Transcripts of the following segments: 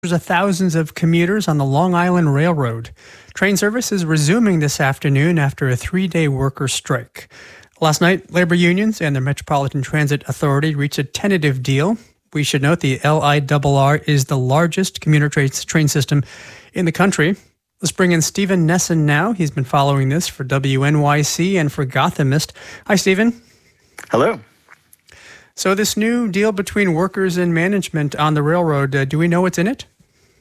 of thousands of commuters on the Long Island Railroad. Train service is resuming this afternoon after a 3-day worker strike. Last night, labor unions and the Metropolitan Transit Authority reached a tentative deal. We should note the LIRR is the largest commuter train system in the country. Let's bring in Stephen Nesson now. He's been following this for WNYC and for Gothamist. Hi, Stephen. Hello. So this new deal between workers and management on the railroad, do we know what's in it?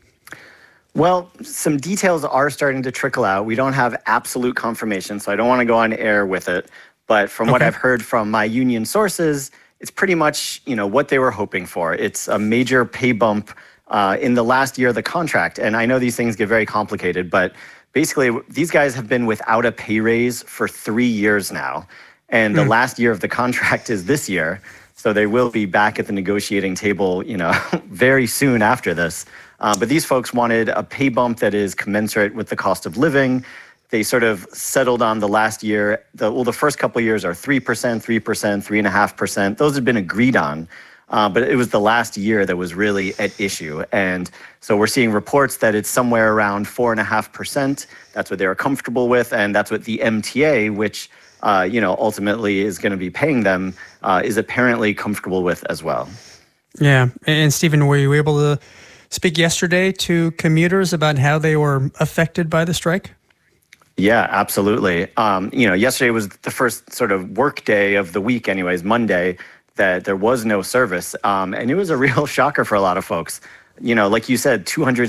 Well, some details are starting to trickle out. We don't have absolute confirmation, so I don't want to go on air with it. But from what I've heard from my union sources, it's pretty much, what they were hoping for. It's a major pay bump in the last year of the contract. And I know these things get very complicated, but basically these guys have been without a pay raise for 3 years now. And the last year of the contract is this year. So they will be back at the negotiating table, very soon after this. But these folks wanted a pay bump that is commensurate with the cost of living. They sort of settled on the last year. The first couple of years are 3%, 3.5%. Those had been agreed on. But it was the last year that was really at issue. And so we're seeing reports that it's somewhere around 4.5%. That's what they were comfortable with. And that's what the MTA, which ultimately is going to be paying them, is apparently comfortable with as well. Yeah. And Stephen, were you able to speak yesterday to commuters about how they were affected by the strike? Yeah, absolutely. Yesterday was the first sort of work day of the week anyways, Monday, that there was no service. And it was a real shocker for a lot of folks. Like you said,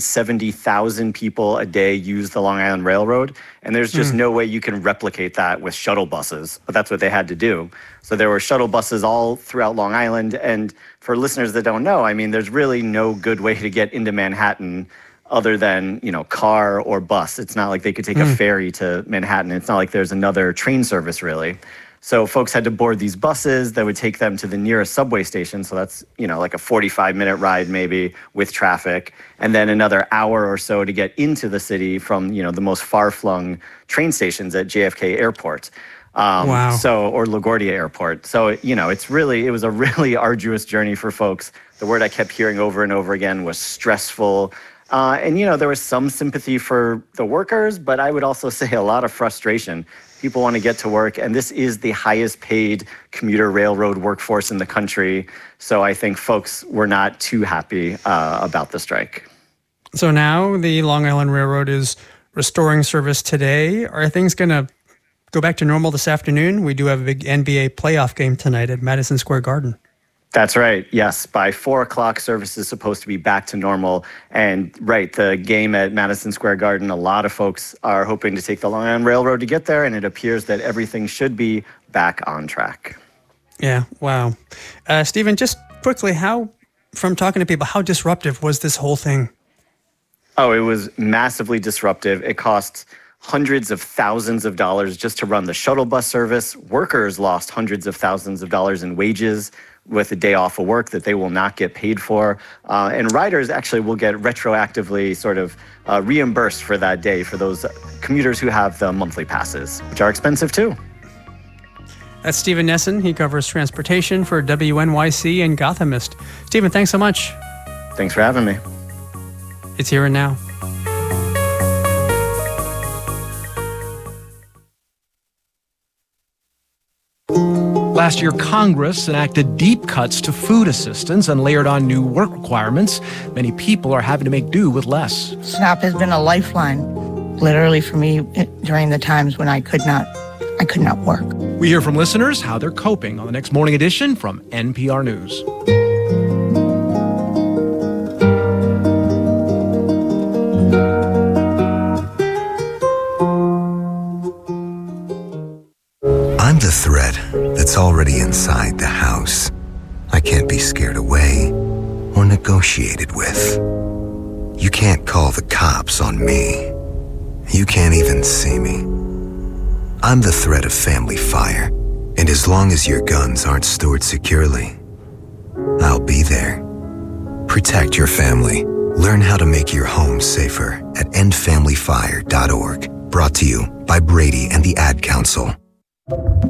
270,000 people a day use the Long Island Railroad, and there's just no way you can replicate that with shuttle buses, but that's what they had to do. So there were shuttle buses all throughout Long Island, and for listeners that don't know, there's really no good way to get into Manhattan other than, car or bus. It's not like they could take a ferry to Manhattan. It's not like there's another train service, really. So folks had to board these buses that would take them to the nearest subway station. So that's, like a 45-minute ride maybe with traffic, and then another hour or so to get into the city from, the most far-flung train stations at JFK Airport. Wow. Or LaGuardia Airport. So, it was a really arduous journey for folks. The word I kept hearing over and over again was stressful. And there was some sympathy for the workers, but I would also say a lot of frustration. People want to get to work, and this is the highest paid commuter railroad workforce in the country. So I think folks were not too happy about the strike. So now the Long Island Railroad is restoring service today. Are things going to go back to normal this afternoon? We do have a big NBA playoff game tonight at Madison Square Garden. That's right. Yes. By 4 o'clock, service is supposed to be back to normal. And the game at Madison Square Garden, a lot of folks are hoping to take the Long Island Railroad to get there. And it appears that everything should be back on track. Yeah. Wow. Stephen, just quickly, from talking to people, how disruptive was this whole thing? Oh, it was massively disruptive. It cost hundreds of thousands of dollars just to run the shuttle bus service. Workers lost hundreds of thousands of dollars in wages with a day off of work that they will not get paid for. And riders actually will get retroactively sort of reimbursed for that day for those commuters who have the monthly passes, which are expensive too. That's Stephen Nesson. He covers transportation for WNYC and Gothamist. Stephen, thanks so much. Thanks for having me. It's Here and Now. Last year, Congress enacted deep cuts to food assistance and layered on new work requirements. Many people are having to make do with less. SNAP has been a lifeline, literally, for me during the times when I could not work. We hear from listeners how they're coping on the next Morning Edition from NPR News. I'm the threat that's already inside the house. I can't be scared away or negotiated with. You can't call the cops on me. You can't even see me. I'm the threat of family fire, and as long as your guns aren't stored securely, I'll be there. Protect your family. Learn how to make your home safer at endfamilyfire.org. Brought to you by Brady and the Ad Council.